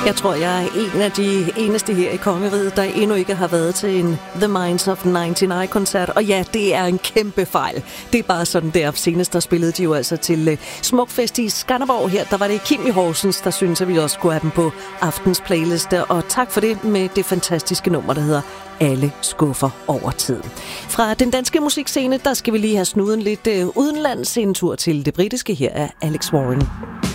Jeg tror, jeg er en af de eneste her i Kongeriget, der endnu ikke har været til en The Minds of 99-koncert. Og ja, det er en kæmpe fejl. Det er bare sådan der. Senest der spillede de jo altså til Smukfest i Skanderborg her. Der var det Kim i Horsens, der synes at vi også skulle have dem på aftens playliste. Og tak for det med det fantastiske nummer, der hedder Alle skuffer over tid. Fra den danske musikscene, der skal vi lige have snuden lidt udenlands en tur til det britiske. Her er Alex Warren.